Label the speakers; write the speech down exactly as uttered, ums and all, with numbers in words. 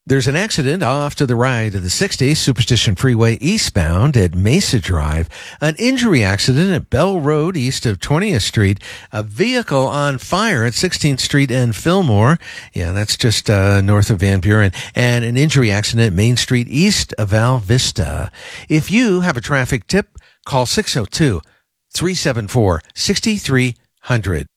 Speaker 1: There's an accident off to the right of the sixty, Superstition Freeway eastbound at Mesa Drive. An injury accident at Bell Road east of twentieth Street. A vehicle on fire at sixteenth Street and Fillmore. Yeah, that's just uh, north of Van Buren. And an injury accident at Main Street east of Val Vista. If you have a traffic tip, call six oh two, three seven four, six three zero zero.